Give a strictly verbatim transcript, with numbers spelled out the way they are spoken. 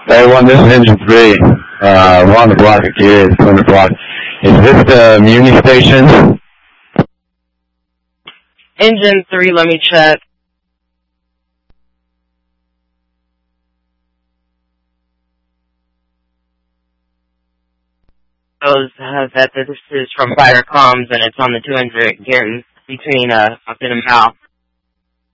Hey, one, this is Engine three. Uh, we're on the block of Gears, Plymouth block. Is this the Muni station? Engine three, let me check. Shows uh, that this is from Fighter Comms, and it's on the two hundred getting between uh, Upton and Powell.